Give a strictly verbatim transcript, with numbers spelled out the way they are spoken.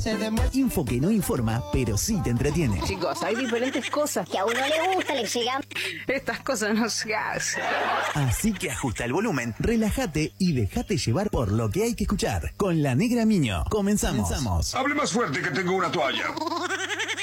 Info que no informa, pero sí te entretiene. Chicos, hay diferentes cosas que a uno le gusta, le llegan. Estas cosas no se hacen. Así que ajusta el volumen, relájate y déjate llevar por lo que hay que escuchar. Con la Negra Miño, comenzamos. comenzamos. Hable más fuerte que tengo una toalla.